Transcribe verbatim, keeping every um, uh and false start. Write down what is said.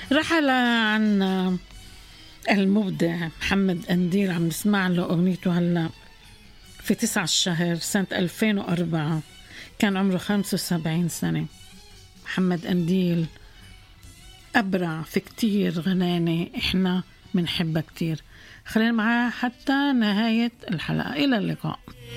رحل عن المبدع محمد قنديل، عم نسمع له أغنيته هلأ في تسعة الشهر سنة ألفين وأربعة، كان عمره خمسة وسبعين سنة. محمد قنديل أبرع في كتير غنانة إحنا منحبها كتير. خلينا معاه حتى نهاية الحلقة. إلى اللقاء.